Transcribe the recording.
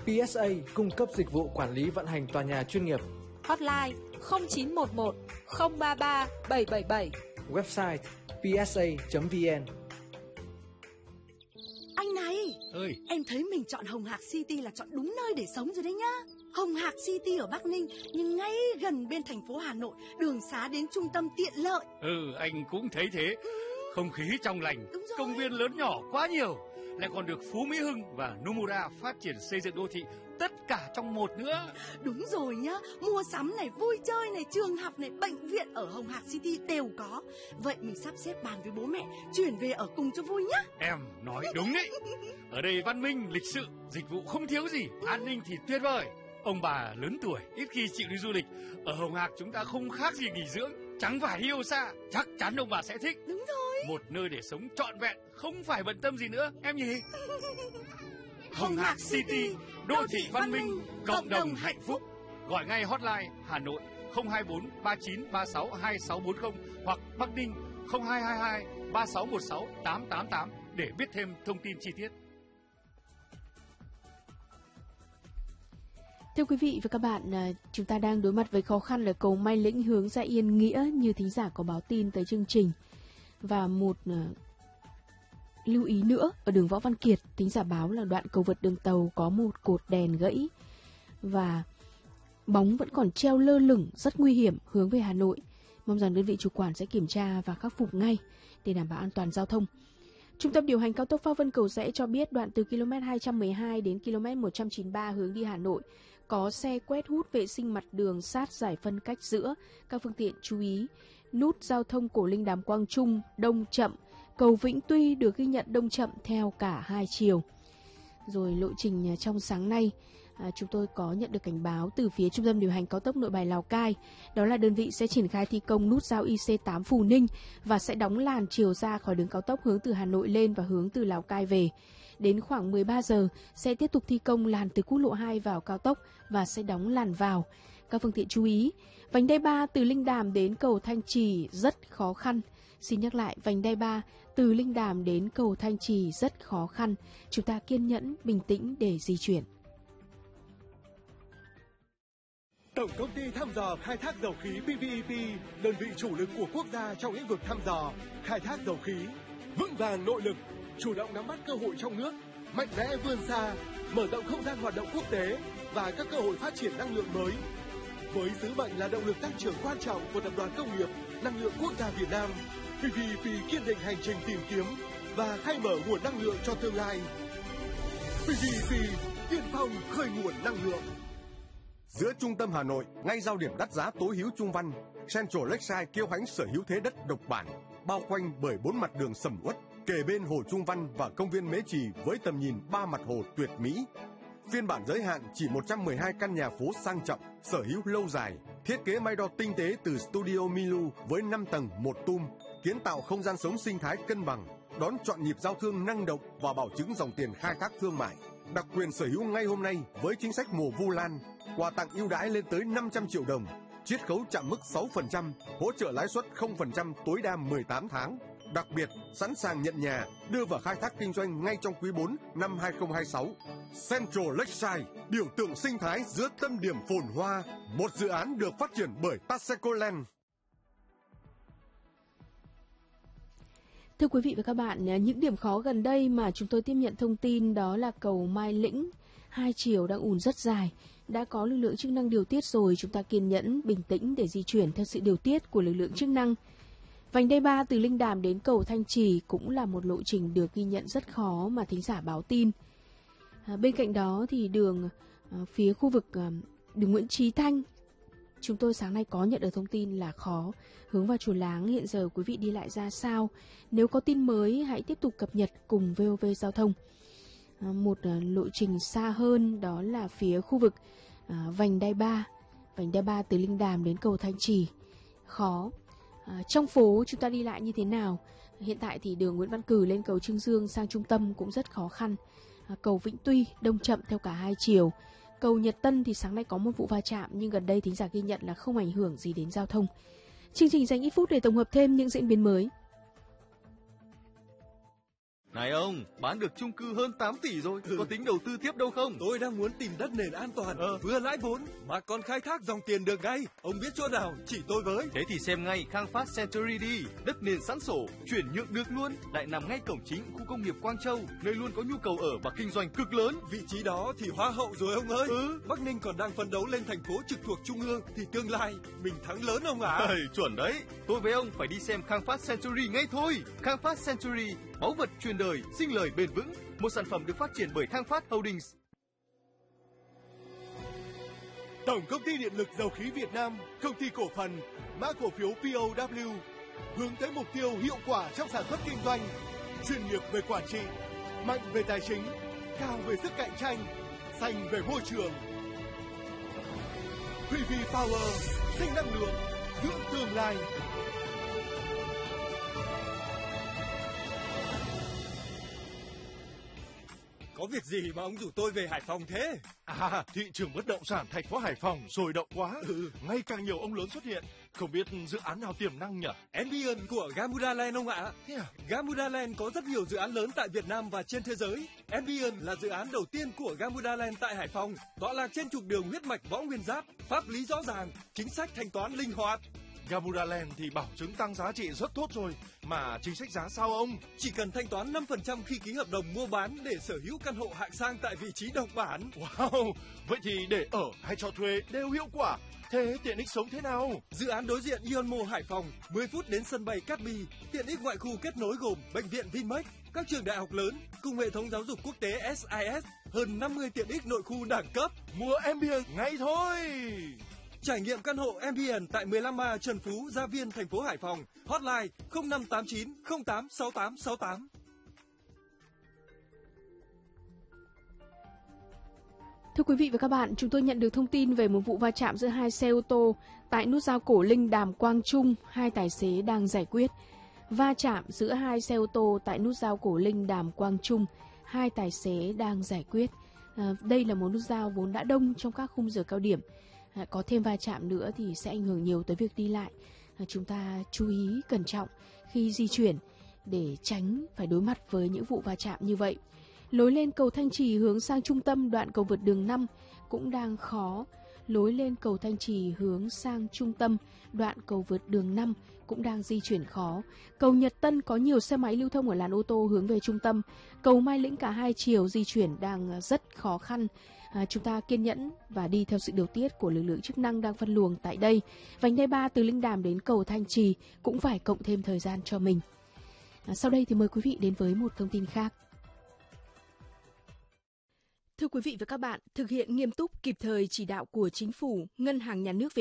PSA cung cấp dịch vụ quản lý vận hành tòa nhà chuyên nghiệp. Hotline 0911 033 777. Website psa.vn. Anh này, ơi, em thấy mình chọn Hồng Hạc City là chọn đúng nơi để sống rồi đấy nhá. Hồng Hạc City ở Bắc Ninh nhưng ngay gần bên thành phố Hà Nội, đường xá đến trung tâm tiện lợi. Anh cũng thấy thế. Không khí trong lành, công viên lớn nhỏ quá nhiều, lại còn được Phú Mỹ Hưng và Nomura phát triển xây dựng đô thị tất cả trong một nữa. Đúng rồi nhá, mua sắm này, vui chơi này, trường học này, bệnh viện ở Hồng Hạc City đều có. Vậy mình sắp xếp bàn với bố mẹ chuyển về ở cùng cho vui nhá. Em nói đúng đấy. Ở đây văn minh, lịch sự, dịch vụ không thiếu gì, an ninh thì tuyệt vời. Ông bà lớn tuổi ít khi chịu đi du lịch. Ở Hồng Hạc chúng ta không khác gì nghỉ dưỡng, chẳng phải đi đâu xa. Chắc chắn ông bà sẽ thích. Đúng rồi. Một nơi để sống trọn vẹn, không phải bận tâm gì nữa, em nhỉ? Hồng Hạc City, đô thị văn minh, cộng đồng hạnh phúc. Gọi ngay hotline Hà Nội 024 39 36 2640 hoặc Bắc Ninh 0222 3616 888 để biết thêm thông tin chi tiết. Thưa quý vị và các bạn, chúng ta đang đối mặt với khó khăn là cầu Mai Lĩnh hướng ra Yên Nghĩa như thính giả có báo tin tới chương trình. Và một lưu ý nữa, ở đường Võ Văn Kiệt, thính giả báo là đoạn cầu vượt đường tàu có một cột đèn gãy và bóng vẫn còn treo lơ lửng rất nguy hiểm hướng về Hà Nội. Mong rằng đơn vị chủ quản sẽ kiểm tra và khắc phục ngay để đảm bảo an toàn giao thông. Trung tâm điều hành cao tốc Pháp Vân Cầu Giẽ cho biết đoạn từ km 212 đến km 193 hướng đi Hà Nội có xe quét hút vệ sinh mặt đường sát giải phân cách giữa. Các phương tiện chú ý, nút giao thông Cổ Linh Đàm Quang Trung đông chậm, cầu Vĩnh Tuy được ghi nhận đông chậm theo cả hai chiều. Rồi lộ trình trong sáng nay, chúng tôi có nhận được cảnh báo từ phía Trung tâm điều hành cao tốc Nội Bài Lào Cai, đó là đơn vị sẽ triển khai thi công nút giao IC8 Phù Ninh và sẽ đóng làn chiều ra khỏi đường cao tốc hướng từ Hà Nội lên và hướng từ Lào Cai về. Đến khoảng 13 giờ sẽ tiếp tục thi công làn từ quốc lộ 2 vào cao tốc và sẽ đóng làn vào. Các phương tiện chú ý, vành đai 3 từ Linh Đàm đến cầu Thanh Trì rất khó khăn. Xin nhắc lại, vành đai 3 từ Linh Đàm đến cầu Thanh Trì rất khó khăn. Chúng ta kiên nhẫn, bình tĩnh để di chuyển. Tổng công ty thăm dò khai thác dầu khí PVEP, đơn vị chủ lực của quốc gia trong lĩnh vực thăm dò, khai thác dầu khí, vững vàng nội lực, chủ động nắm bắt cơ hội trong nước, mạnh mẽ vươn xa, mở rộng không gian hoạt động quốc tế và các cơ hội phát triển năng lượng mới. Với sứ mệnh là động lực tăng trưởng quan trọng của Tập đoàn Công nghiệp Năng lượng Quốc gia Việt Nam, PVEP kiên định hành trình tìm kiếm và khai mở nguồn năng lượng cho tương lai. PVEP, tiên phong khơi nguồn năng lượng. Giữa trung tâm Hà Nội, ngay giao điểm đắt giá tố hữu Trung Văn, Central Lakeside kiêu hãnh sở hữu thế đất độc bản, bao quanh bởi 4 mặt đường sầm uất, kề bên hồ Trung Văn và công viên Mễ Trì với tầm nhìn 3 mặt hồ tuyệt mỹ. Phiên bản giới hạn chỉ 112 căn nhà phố sang trọng, sở hữu lâu dài, thiết kế may đo tinh tế từ Studio Milu với 5 tầng 1 tum, kiến tạo không gian sống sinh thái cân bằng, đón chọn nhịp giao thương năng động và bảo chứng dòng tiền khai thác thương mại. Đặc quyền sở hữu ngay hôm nay với chính sách mùa Vu Lan, quà tặng ưu đãi lên tới 500 triệu đồng, chiết khấu chạm mức 6%, hỗ trợ lãi suất 0% tối đa 18 tháng. Đặc biệt, sẵn sàng nhận nhà, đưa vào khai thác kinh doanh ngay trong quý 4 năm 2026. Central Lakeside, biểu tượng sinh thái giữa tâm điểm phồn hoa, một dự án được phát triển bởi Taseko Land. Thưa quý vị và các bạn, những điểm khó gần đây mà chúng tôi tiếp nhận thông tin đó là cầu Mai Lĩnh, hai chiều đang ùn rất dài. Đã có lực lượng chức năng điều tiết rồi, chúng ta kiên nhẫn, bình tĩnh để di chuyển theo sự điều tiết của lực lượng chức năng. Vành đai 3 từ Linh Đàm đến cầu Thanh Trì cũng là một lộ trình được ghi nhận rất khó mà thính giả báo tin. Bên cạnh đó thì đường phía khu vực đường Nguyễn Chí Thanh, chúng tôi sáng nay có nhận được thông tin là khó. Hướng vào Chùa Láng hiện giờ quý vị đi lại ra sao? Nếu có tin mới hãy tiếp tục cập nhật cùng VOV Giao thông. Một lộ trình xa hơn đó là phía khu vực vành đai 3 từ Linh Đàm đến cầu Thanh Trì khó. Trong phố chúng ta đi lại như thế nào? Hiện tại thì đường Nguyễn Văn Cử lên cầu Trương Dương sang trung tâm cũng rất khó khăn. Cầu Vĩnh Tuy đông chậm theo cả hai chiều. Cầu Nhật Tân thì sáng nay có một vụ va chạm nhưng gần đây thính giả ghi nhận là không ảnh hưởng gì đến giao thông. Chương trình dành ít phút để tổng hợp thêm những diễn biến mới. Này ông, bán được chung cư hơn 8 tỷ rồi, có tính đầu tư tiếp đâu không? Tôi đang muốn tìm đất nền an toàn, vừa lãi vốn mà còn khai thác dòng tiền được ngay. Ông biết chỗ nào chỉ tôi với. Thế thì xem ngay Khang Phát Century đi, đất nền sẵn sổ, chuyển nhượng được luôn, lại nằm ngay cổng chính khu công nghiệp Quang Châu, nơi luôn có nhu cầu ở và kinh doanh cực lớn. Vị trí đó thì hoa hậu rồi ông ơi. Bắc Ninh còn đang phấn đấu lên thành phố trực thuộc trung ương thì tương lai mình thắng lớn ông ạ. Chuẩn đấy, tôi với ông phải đi xem Khang Phát Century ngay thôi. Khang Phát Century, báu vật truyền đời, sinh lời bền vững, một sản phẩm được phát triển bởi Khang Phát Holdings. Tổng công ty điện lực dầu khí Việt Nam, công ty cổ phần, mã cổ phiếu POW, hướng tới mục tiêu hiệu quả trong sản xuất kinh doanh, chuyên nghiệp về quản trị, mạnh về tài chính, cao về sức cạnh tranh, xanh về môi trường. PV Power, sinh năng lượng, dưỡng tương lai. Có việc gì mà ông rủ tôi về Hải Phòng thế? Thị trường bất động sản thành phố Hải Phòng sôi động quá. Ngày càng nhiều ông lớn xuất hiện. Không biết dự án nào tiềm năng nhỉ? Ambient của Gamuda Land ông ạ. Gamuda Land có rất nhiều dự án lớn tại Việt Nam và trên thế giới. Ambient là dự án đầu tiên của Gamuda Land tại Hải Phòng, tọa lạc trên trục đường huyết mạch Võ Nguyên Giáp, pháp lý rõ ràng, chính sách thanh toán linh hoạt. Gamuda Land thì bảo chứng tăng giá trị rất tốt rồi, mà chính sách giá sao ông? Chỉ cần thanh toán 5% khi ký hợp đồng mua bán để sở hữu căn hộ hạng sang tại vị trí độc bản. Wow, vậy thì để ở hay cho thuê đều hiệu quả. Thế tiện ích sống thế nào? Dự án đối diện Ionmo Hải Phòng, 10 phút đến sân bay Cát Bi. Tiện ích ngoại khu kết nối gồm bệnh viện Vinmec, các trường đại học lớn cùng hệ thống giáo dục quốc tế SIS, hơn 50 tiện ích nội khu đẳng cấp. Mua Ambient ngay thôi. Trải nghiệm căn hộ Ambient tại 15A Trần Phú, Gia Viên, thành phố Hải Phòng. Hotline 0589 08 6868. Thưa quý vị và các bạn, chúng tôi nhận được thông tin về một vụ va chạm giữa hai xe ô tô tại nút giao Cổ Linh Đàm Quang Trung, hai tài xế đang giải quyết. Va chạm giữa hai xe ô tô tại nút giao Cổ Linh Đàm Quang Trung, hai tài xế đang giải quyết. Đây là một nút giao vốn đã đông trong các khung giờ cao điểm. Có thêm va chạm nữa thì sẽ ảnh hưởng nhiều tới việc đi lại. Chúng ta chú ý cẩn trọng khi di chuyển để tránh phải đối mặt với những vụ va chạm như vậy. Lối lên cầu Thanh Trì hướng sang trung tâm đoạn cầu vượt đường 5 cũng đang khó. Lối lên cầu Thanh Trì hướng sang trung tâm đoạn cầu vượt đường 5 cũng đang di chuyển khó. Cầu Nhật Tân có nhiều xe máy lưu thông ở làn ô tô hướng về trung tâm. Cầu Mai Lĩnh cả hai chiều di chuyển đang rất khó khăn. Chúng ta kiên nhẫn và đi theo sự điều tiết của lực lượng chức năng đang phân luồng tại đây. Vành đai 3 từ Linh Đàm đến cầu Thanh Trì cũng phải cộng thêm thời gian cho mình. Sau đây thì mời quý vị đến với một thông tin khác. Thưa quý vị và các bạn, thực hiện nghiêm túc kịp thời chỉ đạo của Chính phủ, Ngân hàng Nhà nước Việt